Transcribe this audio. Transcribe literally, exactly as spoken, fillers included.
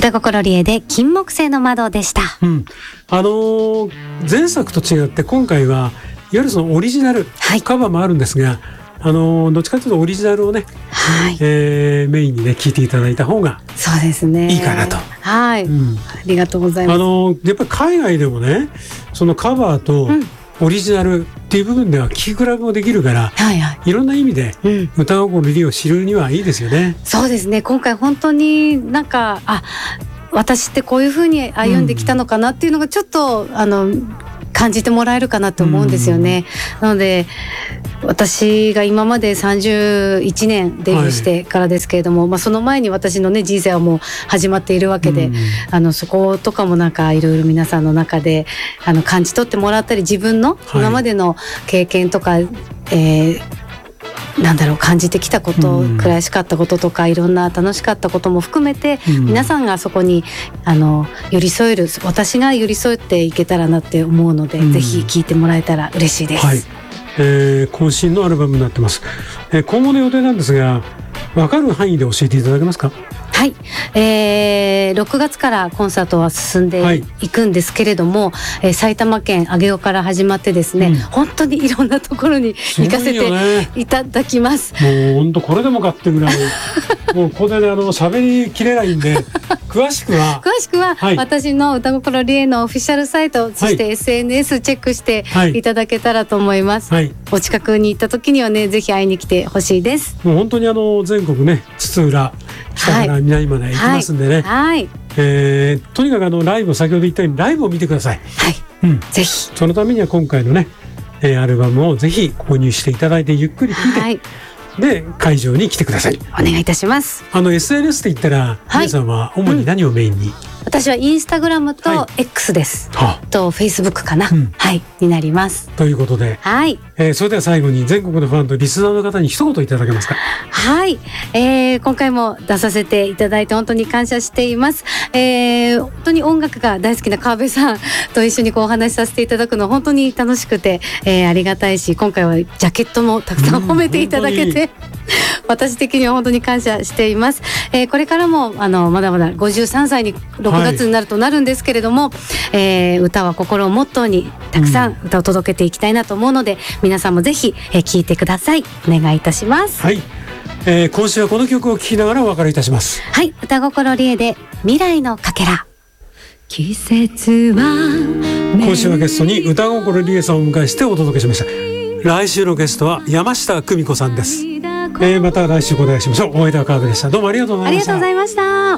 歌心理恵で金木犀の窓でした。 うん、あのー、前作と違って今回はいわゆるそのオリジナルカバーもあるんですが、はい、あのー、どっちかというとオリジナルをね、はい、えー、メインにね聴いていただいた方がそうですねいいかなと。 はい、うん、ありがとうございます。 あのー、やっぱり海外でもねそのカバーとオリジナルっていう部分では聴き比べもできるから、はいはい、いろんな意味で歌心理恵を知るにはいいですよね、 うん、そうですね。今回本当になんかあ私ってこういう風に歩んできたのかなっていうのがちょっと、うん、あの感じてもらえるかなと思うんですよね、うん、なので私が今までさんじゅういちねんデビューしてからですけれども、はい、まあ、その前に私の、ね、人生はもう始まっているわけで、うん、あのそことかもなんかいろいろ皆さんの中であの感じ取ってもらったり自分の今までの経験とか、はい、えーなんだろう感じてきたこと、うん、悔しかったこととかいろんな楽しかったことも含めて、うん、皆さんがそこにあの寄り添える私が寄り添っていけたらなって思うので、うん、ぜひ聴いてもらえたら嬉しいです、はい、 えー、渾身のアルバムになってます、えー、今後の予定なんですが分かる範囲で教えていただけますか？ はい、えー、ろくがつからコンサートは進んでいくんですけれども、はい、えー、埼玉県上尾から始まってですね、うん、本当にいろんなところに行かせていただきます。 もう本当これでもかってぐらいもうここで、ね、あの喋りきれないんで詳しくは詳しくは、はい、私の歌心理恵のオフィシャルサイト、そして エスエヌエス チェックしていただけたらと思います、はい、お近くに行った時にはねぜひ会いに来てほしいです。 もう本当にあの全国ね津々浦北から南まで行きますんでね、はいはい、えー、とにかくあのライブ先ほど言ったようにライブを見てください、 はい、うん、ぜひそのためには今回のね、えー、アルバムをぜひ購入していただいてゆっくり聴いて、はい、で会場に来てください。 お願いいたします。 あの エスエヌエス で言ったら、はい、皆さんは主に何をメインに、うん、 私はインスタグラムと X です、はい、と Facebook かな、うん、はいになりますということで、はい、えー、それでは最後に全国のファンとリスナーの方に一言いただけますか？ はい、えー、今回も出させていただいて本当に感謝しています、えー、本当に音楽が大好きな川辺さんと一緒にこうお話しさせていただくの本当に楽しくて、えー、ありがたいし今回はジャケットもたくさん褒めていただけて、うん、私的には本当に感謝しています、えー、これからもあのまだまだごじゅうさんさいにろくがつになるとなるんですけれども、はい、えー、歌は心をモットーにたくさん歌を届けていきたいなと思うので、うん、皆さんもぜひ、えー、聴いてください。お願いいたします。 はい、えー、今週はこの曲を聴きながらお別れいたします。 はい、歌心理恵で未来のかけら。季節は今週はゲストに歌心理恵さんをお迎えしてお届けしました。来週のゲストは山下久美子さんです、えー、また来週お願いしましょう。大枝川辺でした。どうもありがとうございました。 ありがとうございました。